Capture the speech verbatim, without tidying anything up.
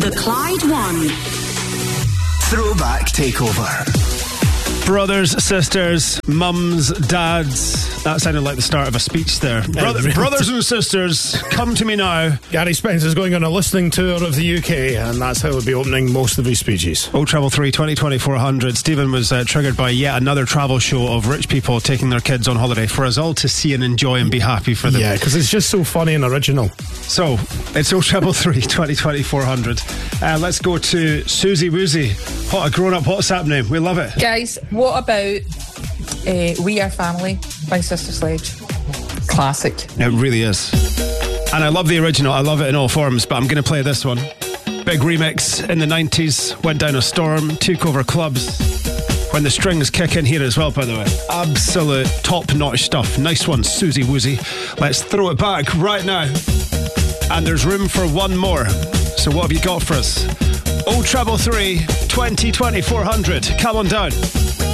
The Clyde One Throwback Takeover. Brothers, sisters, mums, dads. That sounded like the start of a speech there. Brother, really brothers and sisters, come to me now. Gary Spence is going on a listening tour of the U K, and that's how he'll be opening most of his speeches. Oh, Travel three, twenty twenty-four hundred. Stephen was uh, triggered by yet another travel show of rich people taking their kids on holiday for us all to see and enjoy and be happy for them. Yeah, because it's just so funny and original. So, it's oh Travel three, twenty twenty-four hundred. Uh, let's go to Susie Woozy. What a grown-up WhatsApp name. We love it. Guys, what about uh, We Are Family by Sister Sledge? Classic. It really is. And I love the original. I love it in all forms, but I'm going to play this one. Big remix in the nineties. Went down a storm. Took over clubs. When the strings kick in here as well, by the way. Absolute top-notch stuff. Nice one, Susie Woozy. Let's throw it back right now. And there's room for one more. So what have you got for us? oh Treble three, twenty twenty-four hundred. Come on down.